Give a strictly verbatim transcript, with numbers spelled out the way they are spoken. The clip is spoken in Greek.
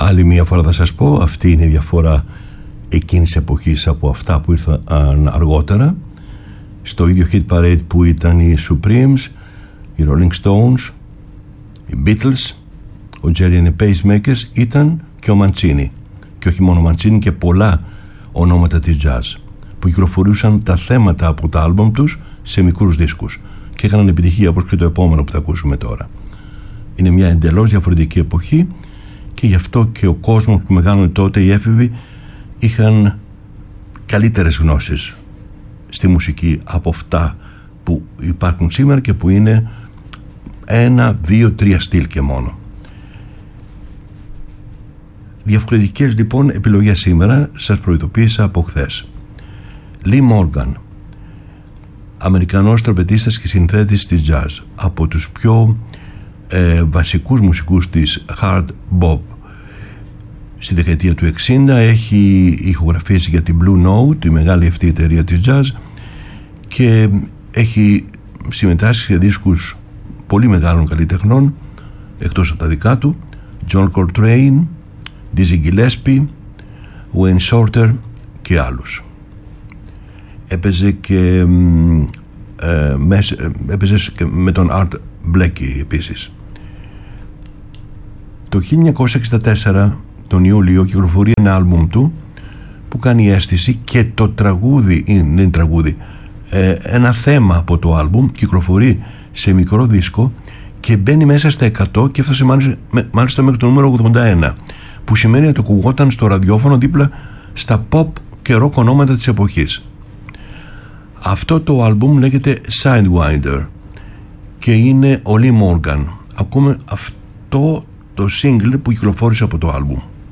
Άλλη μία φορά θα σας πω, αυτή είναι η διαφορά εκείνης εποχής από αυτά που ήρθαν αργότερα. Στο ίδιο hit parade που ήταν οι Supremes, οι Rolling Stones, οι Beatles, ο Jerry and the Pacemakers, ήταν και ο Mancini. Και όχι μόνο ο Mancini, και πολλά ονόματα της jazz που κυκλοφορούσαν τα θέματα από τα άλμπομ τους σε μικρούς δίσκους και έκαναν επιτυχία, όπως και το επόμενο που θα ακούσουμε τώρα. Είναι μια εντελώς διαφορετική εποχή και γι' αυτό και ο κόσμος που μεγάλωνε τότε, οι έφηβοι, είχαν καλύτερες γνώσεις στη μουσική από αυτά που υπάρχουν σήμερα και που είναι ένα, δύο, τρία στυλ και μόνο. Διαφορετικές λοιπόν επιλογές σήμερα, σας προειδοποίησα από χθες. Lee Morgan, Αμερικανός τρομπετίστας και συνθέτης της jazz, από τους πιο ε, βασικούς μουσικούς της hard bop. Στη δεκαετία του εξήντα έχει ηχογραφήσει για την Blue Note, τη μεγάλη αυτή εταιρεία της jazz, και έχει συμμετάσχει σε δίσκους πολύ μεγάλων καλλιτεχνών εκτός από τα δικά του, John Coltrane, Dizzy Gillespie, Wayne Shorter και άλλους. Έπαιζε και, ε, με, έπαιζε και με τον Art Blakey επίσης. Το χίλια εννιακόσια εξήντα τέσσερα, τον Ιούλιο, κυκλοφορεί ένα άλμπουμ του που κάνει αίσθηση, και το τραγούδι, είναι, είναι τραγούδι, ε, ένα θέμα από το άλμπουμ κυκλοφορεί σε μικρό δίσκο και μπαίνει μέσα στα εκατό και έφτασε μάλιστα, μάλιστα μέχρι το νούμερο ογδόντα ένα, που σημαίνει ότι το ακουγόταν στο ραδιόφωνο δίπλα στα pop και rock ονόματα της εποχής. Αυτό το άλμπουμ λέγεται Sidewinder και είναι ο Lee Morgan. Ακούμε αυτό το single που κυκλοφόρησε από το άλμπουμ.